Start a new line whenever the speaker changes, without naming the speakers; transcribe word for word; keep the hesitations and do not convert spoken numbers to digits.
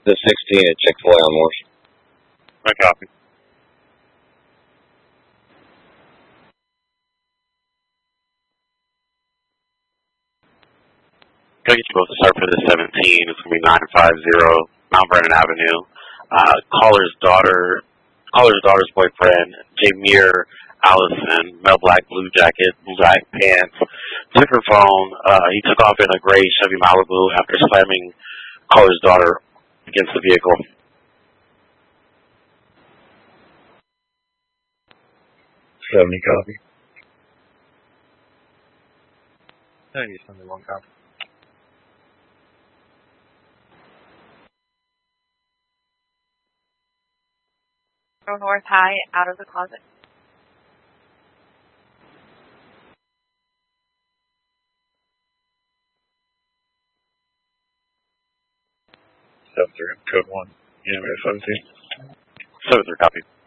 The sixteen at Chick-fil-A on Morse.
I copy. Go get you both to start for the seventeen. It's going to be nine five zero Mount Vernon Avenue. Uh, caller's daughter, caller's daughter's boyfriend, Jameer Allison, male black, blue jacket, black pants, took her phone. Uh, he took off in a gray Chevy Malibu after slamming caller's daughter against the vehicle.
seventy copy.
ninety, seventy-one copy.
Go north high, out of the closet.
seven three, code one. Yeah, we have seventeen.
seven three copy.